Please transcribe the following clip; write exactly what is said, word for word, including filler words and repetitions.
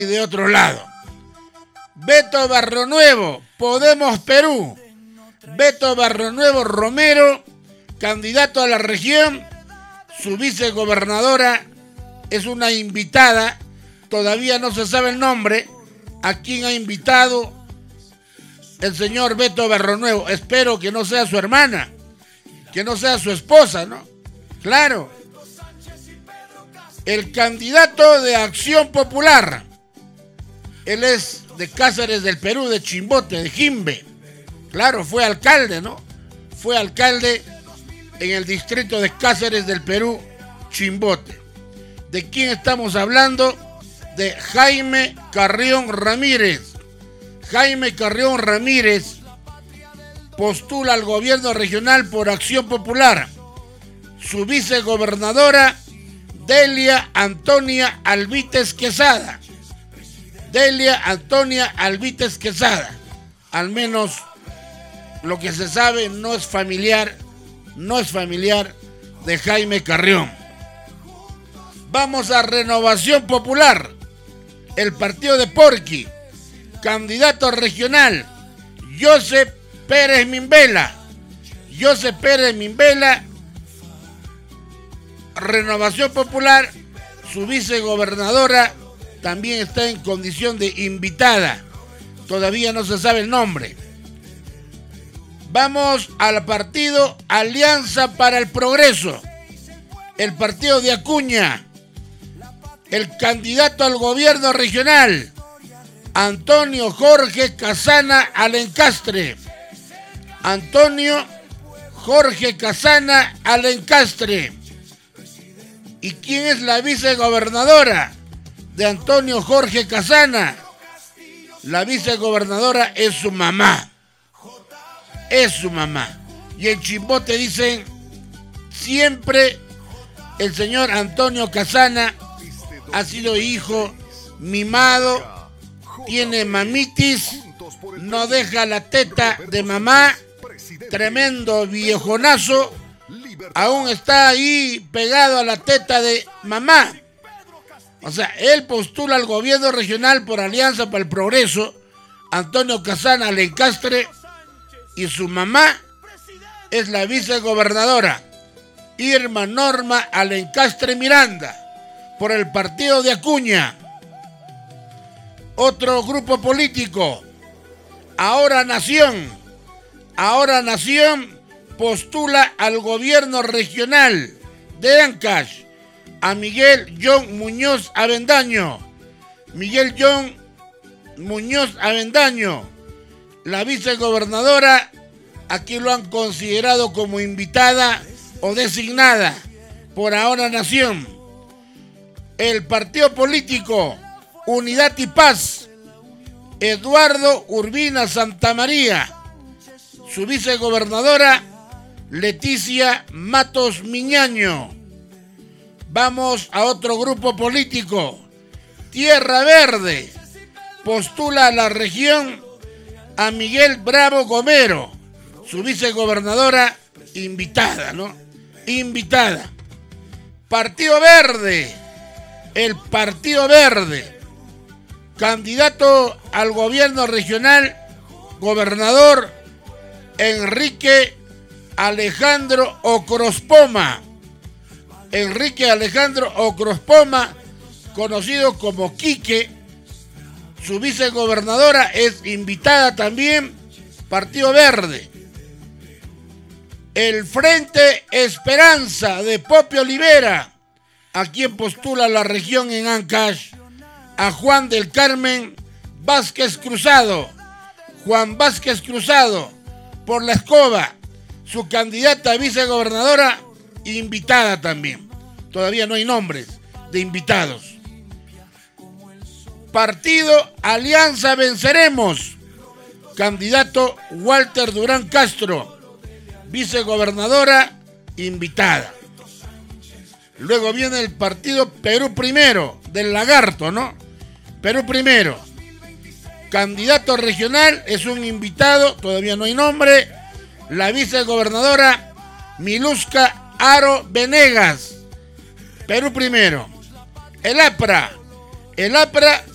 y de otro lado. Beto Barrionuevo, Podemos Perú. Beto Barrionuevo Romero, candidato a la región. Su vicegobernadora es una invitada, todavía no se sabe el nombre, a quien ha invitado el señor Beto Barrionuevo. Espero que no sea su hermana, que no sea su esposa, ¿no? Claro. El candidato de Acción Popular, él es de Cáceres del Perú, de Chimbote, de Jimbe. Claro, fue alcalde, ¿no? Fue alcalde en el distrito de Cáceres del Perú, Chimbote. ¿De quién estamos hablando? De Jaime Carrión Ramírez. Jaime Carrión Ramírez postula al gobierno regional por Acción Popular. Su vicegobernadora, Delia Antonia Alvites Quesada. Delia Antonia Alvites Quesada. Al menos lo que se sabe no es familiar, no es familiar de Jaime Carrión. Vamos a Renovación Popular. El partido de Porqui. Candidato regional, Josep Pérez Mimbela. Josep Pérez Mimbela, Renovación Popular. Su vicegobernadora también está en condición de invitada. Todavía no se sabe el nombre. Vamos al partido Alianza para el Progreso. El partido de Acuña. El candidato al gobierno regional, Antonio Jorge Casana Alencastre. Antonio Jorge Casana Alencastre. ¿Y quién es la vicegobernadora de Antonio Jorge Casana? La vicegobernadora es su mamá. Es su mamá. Y en Chimbote dicen, siempre el señor Antonio Casana ha sido hijo mimado, tiene mamitis, no deja la teta de mamá, tremendo viejonazo, aún está ahí pegado a la teta de mamá. O sea, él postula al gobierno regional por Alianza para el Progreso, Antonio Casana Alencastre, y su mamá es la vicegobernadora, Irma Norma Alencastre Miranda, por el partido de Acuña. Otro grupo político, Ahora Nación. Ahora Nación postula al gobierno regional de Ancash a Miguel John Muñoz Avendaño. Miguel John Muñoz Avendaño, la vicegobernadora, aquí lo han considerado como invitada o designada por Ahora Nación. El partido político Unidad y Paz, Eduardo Urbina Santamaría. Su vicegobernadora, Leticia Matos Miñaño. Vamos a otro grupo político, Tierra Verde. Postula a la región a Miguel Bravo Gomero. Su vicegobernadora, invitada, ¿no? Invitada. Partido Verde. El Partido Verde, candidato al gobierno regional, gobernador Enrique Alejandro Ocrospoma. Enrique Alejandro Ocrospoma, conocido como Quique. Su vicegobernadora es invitada también, Partido Verde. El Frente Esperanza de Pope Olivera, a quien postula la región en Ancash, a Juan del Carmen Vázquez Cruzado. Juan Vázquez Cruzado, por La Escoba, su candidata a vicegobernadora, invitada también. Todavía no hay nombres de invitados. Partido Alianza Venceremos, candidato Walter Durán Castro, vicegobernadora, invitada. Luego viene el partido Perú Primero, del Lagarto, ¿no? Perú Primero. Candidato regional es un invitado, todavía no hay nombre, la vicegobernadora Miluska Aro Venegas. Perú Primero. El APRA. El APRA